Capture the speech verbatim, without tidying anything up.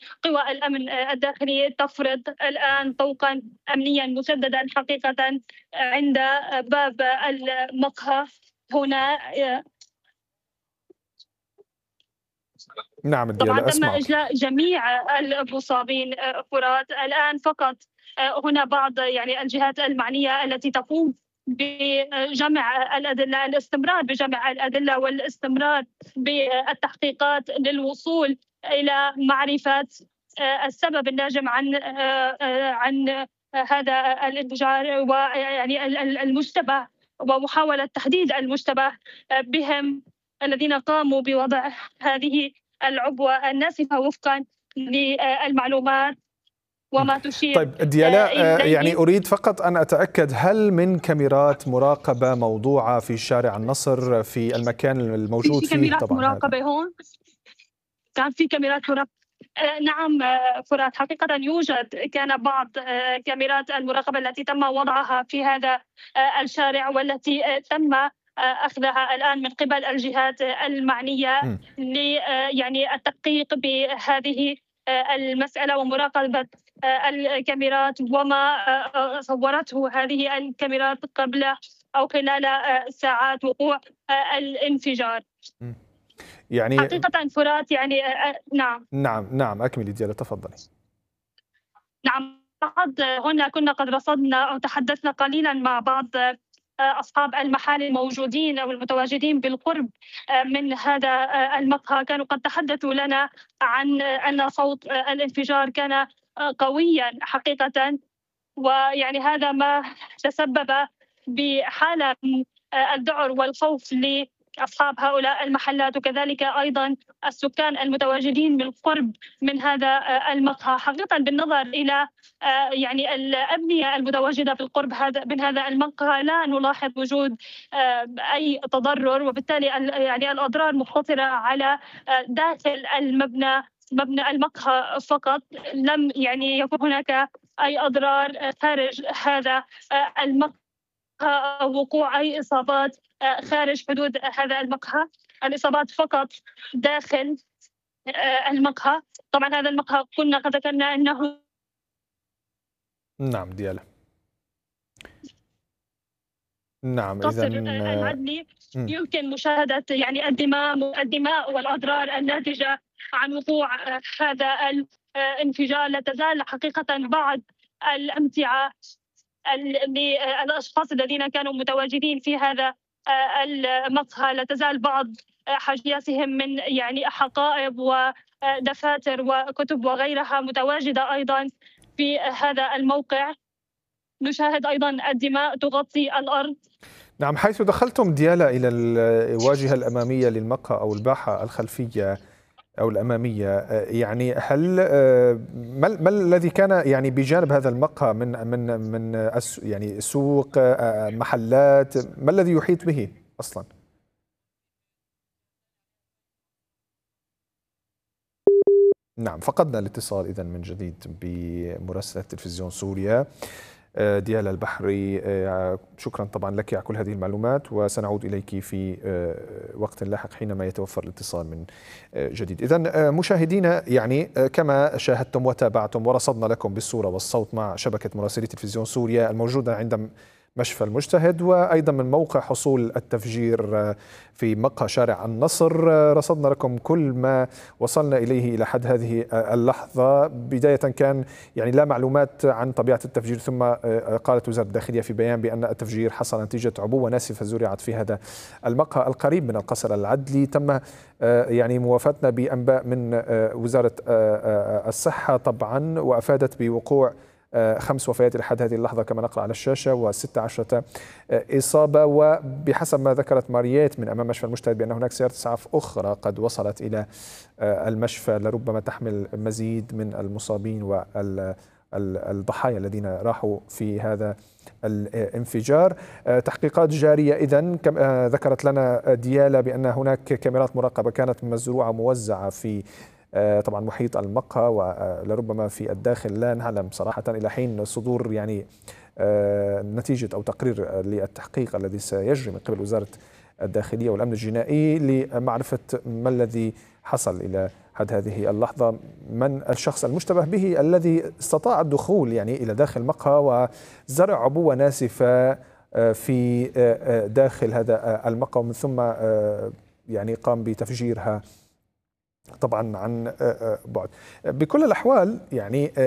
قوى الأمن الداخلي تفرض الآن طوقا أمنيا مسددا حقيقة عند باب المقهى هنا. نعم طبعا ديالا تم أسمعك. إجلاء جميع المصابين فرات الآن، فقط هنا بعض يعني الجهات المعنية التي تقوم بجمع الأدلة، الاستمرار بجمع الأدلة والاستمرار بالتحقيقات للوصول إلى معرفة السبب الناجم عن عن هذا الانفجار، ويعني المشتبه ومحاولة تحديد المشتبه بهم الذين قاموا بوضع هذه العبوة الناسفة وفقا للمعلومات وما تشير. طيب ديالا، يعني أريد فقط أن أتأكد، هل من كاميرات مراقبة موضوعة في شارع النصر في المكان الموجود في فيه؟ كاميرات طبعا مراقبة هذا. هون، كان في كاميرات مراقبة. نعم فرات، حقيقة يوجد كان بعض كاميرات المراقبة التي تم وضعها في هذا الشارع والتي تم أخذها الآن من قبل الجهات المعنية ل يعني التدقيق بهذه المسألة ومراقبة الكاميرات وما صورته هذه الكاميرات قبل أو خلال ساعات وقوع الانفجار. يعني حقيقة فرات يعني نعم نعم نعم أكملي ديالا، تفضلي. نعم، قد هنا كنا قد رصدنا أو تحدثنا قليلا مع بعض أصحاب المحال الموجودين أو المتواجدين بالقرب من هذا المقهى، كانوا قد تحدثوا لنا عن أن صوت الانفجار كان قويا حقيقة، ويعني هذا ما تسبب بحالة من الذعر والخوف لأصحاب هؤلاء المحلات وكذلك أيضا السكان المتواجدين بالقرب من هذا المقهى. حقيقة بالنظر إلى يعني الأبنية المتواجدة بالقرب هذا من هذا المقهى لا نلاحظ وجود أي تضرر، وبالتالي يعني الأضرار مقتصرة على داخل المبنى مبنى المقهى فقط، لم يعني يكون هناك أي أضرار خارج هذا المقهى أو وقوع أي إصابات خارج حدود هذا المقهى. الإصابات فقط داخل المقهى. طبعا هذا المقهى كنا قد ذكرنا أنه نعم ديالا نعم قصر إذن العدلي يمكن مشاهدة يعني الدماء الدماء والأضرار الناتجة عن وقوع هذا الانفجار. لا تزال حقيقة بعض الأمتعة للأشخاص الذين كانوا متواجدين في هذا المقهى، لا تزال بعض حاجياتهم من يعني حقائب ودفاتر وكتب وغيرها متواجدة أيضا في هذا الموقع. نشاهد أيضا الدماء تغطي الأرض. نعم، حيث دخلتم ديالا إلى الواجهة الأمامية للمقهى أو الباحة الخلفية أو الأمامية، يعني هل ما, ما الذي كان يعني بجانب هذا المقهى من من من يعني سوق، محلات، ما الذي يحيط به أصلا؟ نعم، فقدنا الاتصال إذن من جديد بمراسلة تلفزيون سوريا ديالا البحري. شكرا طبعا لك على كل هذه المعلومات، وسنعود إليك في وقت لاحق حينما يتوفر الاتصال من جديد. إذن مشاهدينا، يعني كما شاهدتم وتابعتم ورصدنا لكم بالصورة والصوت مع شبكة مراسلي تلفزيون سوريا الموجودة عند مشفى المجتهد، وأيضا من موقع حصول التفجير في مقهى شارع النصر، رصدنا لكم كل ما وصلنا إليه إلى حد هذه اللحظة. بداية كان يعني لا معلومات عن طبيعة التفجير، ثم قالت وزارة الداخلية في بيان بأن التفجير حصل نتيجة عبوة ناسفة زرعت في هذا المقهى القريب من القصر العدلي. تم يعني موافاتنا بأنباء من وزارة الصحة طبعا، وأفادت بوقوع خمس وفيات لحد هذه اللحظة كما نقرأ على الشاشة، وستة عشرة إصابة. وبحسب ما ذكرت مارييت من أمام مشفى المجتهد بأن هناك سيارة إسعاف أخرى قد وصلت إلى المشفى لربما تحمل مزيد من المصابين والضحايا الذين راحوا في هذا الانفجار. تحقيقات جارية إذن. ذكرت لنا ديالا بأن هناك كاميرات مراقبة كانت مزروعة موزعة في طبعا محيط المقهى ولربما في الداخل. لا نعلم صراحة إلى حين صدور يعني نتيجة أو تقرير للتحقيق الذي سيجري من قبل وزارة الداخلية والأمن الجنائي لمعرفة ما الذي حصل إلى حد هذه اللحظة من الشخص المشتبه به الذي استطاع الدخول يعني إلى داخل مقهى وزرع عبوة ناسفة في داخل هذا المقهى ومن ثم يعني قام بتفجيرها طبعا عن بعد. بكل الأحوال يعني